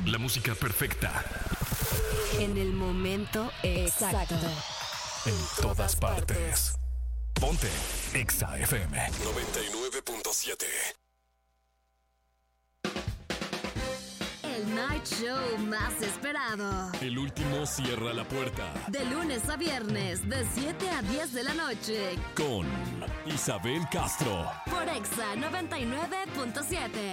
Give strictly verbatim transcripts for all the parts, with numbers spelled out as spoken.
La música perfecta. En el momento exacto. En todas partes. Ponte Exa F M noventa y nueve punto siete. El night show más esperado. El último cierra la puerta. De lunes a viernes, de siete a diez de la noche. Con Isabel Castro. Por Exa noventa y nueve punto siete.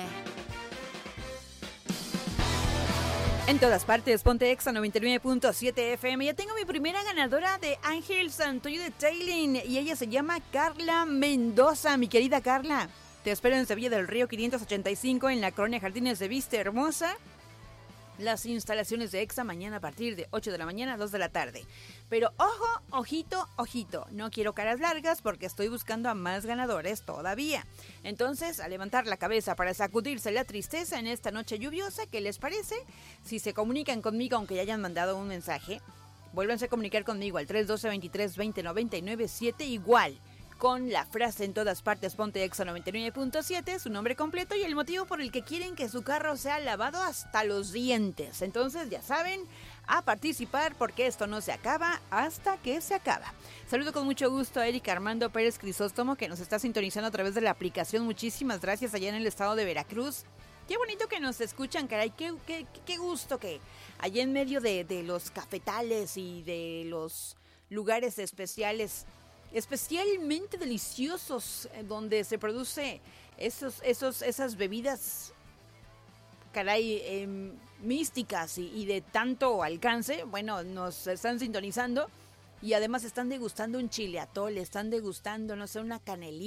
En todas partes, ponte Exa noventa y nueve punto siete F M. Ya tengo mi primera ganadora de Ángel Santoyo de Tailing y ella se llama Carla Mendoza. Mi querida Carla, te espero en Sevilla del Río quinientos ochenta y cinco en la colonia Jardines de Vista Hermosa. Las instalaciones de Exa mañana a partir de ocho de la mañana a dos de la tarde. Pero ojo, ojito, ojito. No quiero caras largas porque estoy buscando a más ganadores todavía. Entonces, a levantar la cabeza para sacudirse la tristeza en esta noche lluviosa, ¿qué les parece? Si se comunican conmigo, aunque ya hayan mandado un mensaje, vuélvanse a comunicar conmigo al tres uno dos, veintitrés, veinte, noventa y nueve siete igual. Con la frase en todas partes, ponte Exa noventa y nueve punto siete, su nombre completo y el motivo por el que quieren que su carro sea lavado hasta los dientes. Entonces, ya saben, a participar porque esto no se acaba hasta que se acaba. Saludo con mucho gusto a Erika Armando Pérez Crisóstomo, que nos está sintonizando a través de la aplicación. Muchísimas gracias allá en el estado de Veracruz. Qué bonito que nos escuchan, caray, qué, qué, qué gusto que allá en medio de, de los cafetales y de los lugares especiales, especialmente deliciosos, donde se produce esos, esos, esas bebidas, caray, eh, místicas y, y de tanto alcance. Bueno, nos están sintonizando y además están degustando un chile atole, están degustando, no sé, una canelita.